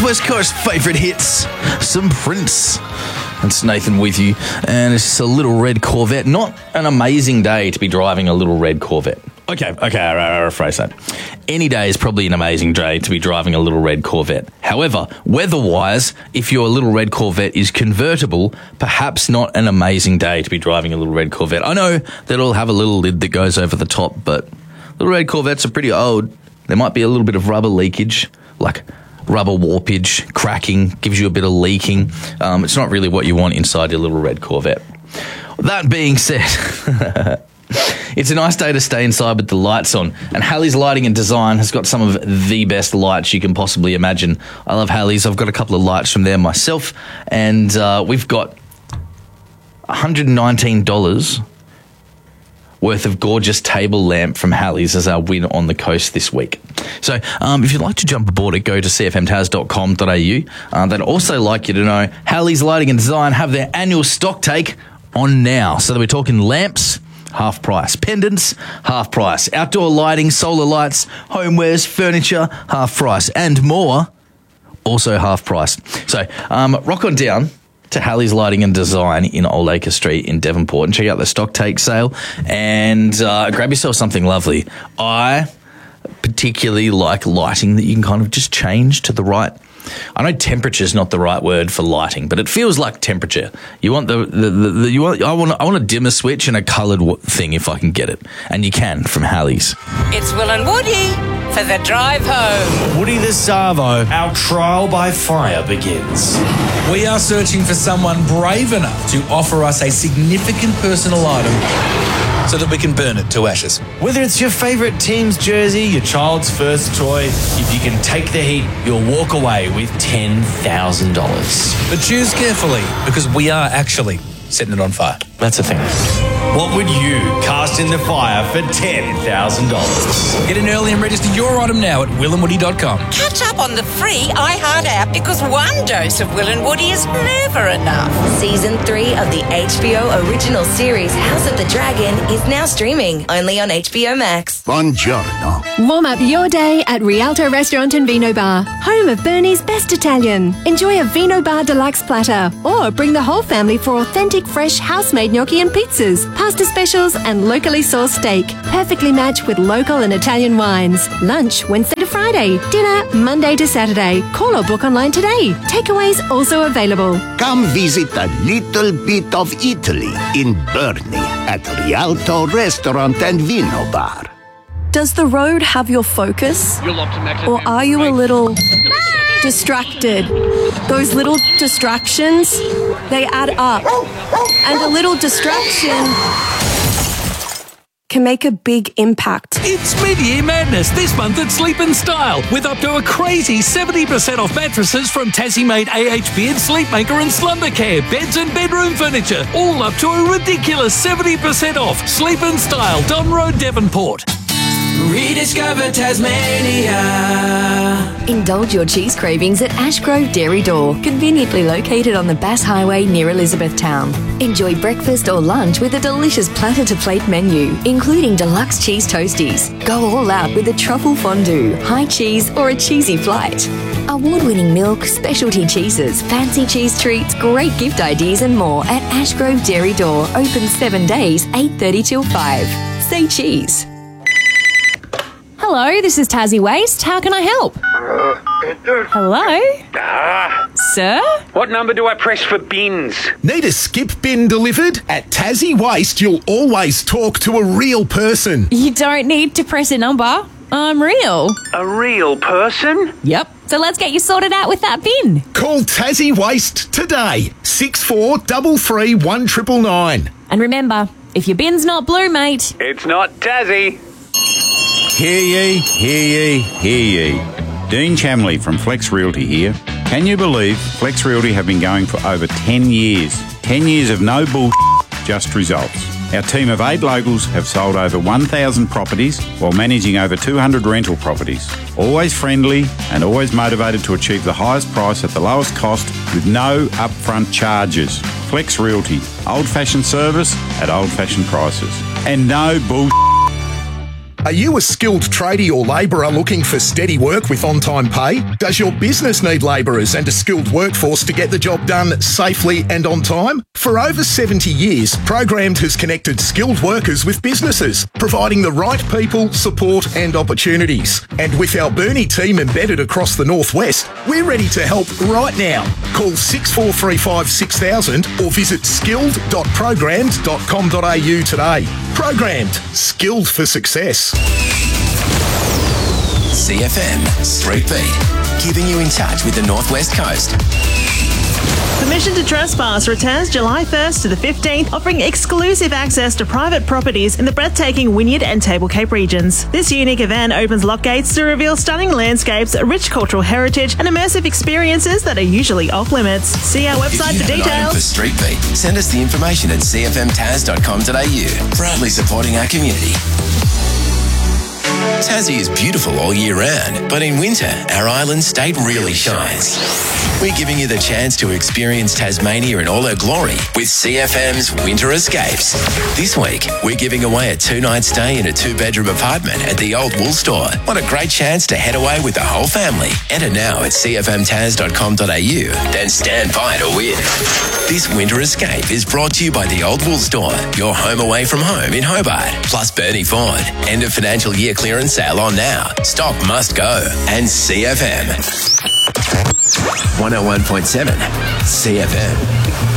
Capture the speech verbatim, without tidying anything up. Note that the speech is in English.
West Coast favourite hits, some Prince. It's Nathan with you, and it's a little red Corvette. Not an amazing day to be driving a little red Corvette. Okay, okay, I, I rephrase that. Any day is probably an amazing day to be driving a little red Corvette. However, weather-wise, if your little red Corvette is convertible, perhaps not an amazing day to be driving a little red Corvette. I know that it'll have a little lid that goes over the top, but little red Corvettes are pretty old. There might be a little bit of rubber leakage, like rubber warpage, cracking, gives you a bit of leaking. Um, it's not really what you want inside your little red Corvette. That being said, it's a nice day to stay inside with the lights on, and Halley's Lighting and Design has got some of the best lights you can possibly imagine. I love Halley's. I've got a couple of lights from there myself, and uh, we've got one hundred nineteen dollars worth of gorgeous table lamp from Halley's as our win on the coast this week. So um, if you'd like to jump aboard it, go to c f m taz dot com dot a u. Uh, they'd also like you to know Halley's Lighting and Design have their annual stock take on now. So we're talking lamps, half price. Pendants, half price. Outdoor lighting, solar lights, homewares, furniture, half price. And more, also half price. So um, rock on down to Halley's Lighting and Design in Old Acre Street in Devonport and check out the stock take sale and uh, grab yourself something lovely. I particularly like lighting that you can kind of just change to the right. I know temperature's not the right word for lighting, but it feels like temperature. You want the, the, the, the you want I want I want a dimmer switch and a coloured w- thing if I can get it, and you can from Halley's. It's Will and Woody for the drive home. Woody the Savo, our trial by fire begins. We are searching for someone brave enough to offer us a significant personal item so that we can burn it to ashes. Whether it's your favourite team's jersey, your child's first toy, if you can take the heat, you'll walk away with ten thousand dollars. But choose carefully, because we are actually setting it on fire. That's the thing. What would you cast in the fire for ten thousand dollars? Get in early and register your item now at will and woody dot com. Catch up on the free iHeart app because one dose of Will and Woody is never enough. Season three of the H B O original series House of the Dragon is now streaming only on H B O Max. Buongiorno. Warm up your day at Rialto Restaurant and Vino Bar, home of Bernie's best Italian. Enjoy a Vino Bar Deluxe platter or bring the whole family for authentic fresh house-made gnocchi and pizzas, pasta specials and locally sourced steak. Perfectly matched with local and Italian wines. Lunch Wednesday to Friday. Dinner Monday to Saturday. Call or book online today. Takeaways also available. Come visit a little bit of Italy in Bernie at Rialto Restaurant and Vino Bar. Does the road have your focus? Or are you a little distracted? Those little distractions, they add up. And a little distraction can make a big impact. It's Mid-Year Madness this month at Sleep and Style with up to a crazy seventy percent off mattresses from Tassie-made A H Beard, Sleepmaker and Slumbercare, beds and bedroom furniture, all up to a ridiculous seventy percent off. Sleep and Style, Don Road, Devonport. Rediscover Tasmania. Indulge your cheese cravings at Ashgrove Dairy Door, conveniently located on the Bass Highway near Elizabethtown. Enjoy breakfast or lunch with a delicious platter-to-plate menu, including deluxe cheese toasties. Go all out with a truffle fondue, high cheese or a cheesy flight. Award-winning milk, specialty cheeses, fancy cheese treats, great gift ideas and more at Ashgrove Dairy Door, open seven days, eight thirty till five. Say cheese. Hello, this is Tassie Waste. How can I help? Hello? Ah. Sir? What number do I press for bins? Need a skip bin delivered? At Tassie Waste, you'll always talk to a real person. You don't need to press a number. I'm real. A real person? Yep. So let's get you sorted out with that bin. Call Tassie Waste today. six four three three one nine nine. And remember, if your bin's not blue, mate... It's not Tassie. Hear ye, hear ye, hear ye. Dean Chamley from Flex Realty here. Can you believe Flex Realty have been going for over ten years? ten years of no bull, just results. Our team of eight locals have sold over one thousand properties while managing over two hundred rental properties. Always friendly and always motivated to achieve the highest price at the lowest cost with no upfront charges. Flex Realty. Old-fashioned service at old-fashioned prices. And no bull. Are you a skilled tradie or labourer looking for steady work with on-time pay? Does your business need labourers and a skilled workforce to get the job done safely and on time? For over seventy years, Programmed has connected skilled workers with businesses, providing the right people, support and opportunities. And with our Burnie team embedded across the Northwest, we're ready to help right now. Call six four three five six thousand or visit skilled dot programmed dot com dot a u today. Programmed, skilled for success. C F M Street Beat, keeping you in touch with the Northwest Coast. Permission to trespass returns July first to the fifteenth, offering exclusive access to private properties in the breathtaking Wynyard and Table Cape regions. This unique event opens lock gates to reveal stunning landscapes, rich cultural heritage, and immersive experiences that are usually off limits. See our website for details. For Street Beat, send us the information at c f m taz dot com dot a u. Proudly supporting our community. Tassie is beautiful all year round, but in winter, our island state really shines. We're giving you the chance to experience Tasmania in all her glory with C F M's Winter Escapes. This week, we're giving away a two-night stay in a two-bedroom apartment at the Old Wool Store. What a great chance to head away with the whole family. Enter now at c f m taz dot com dot a u, then stand by to win. This Winter Escape is brought to you by the Old Wool Store, your home away from home in Hobart, plus Burnie Ford. End of financial year clearance sale on now. Stock must go. And C F M. one oh one point seven C F M.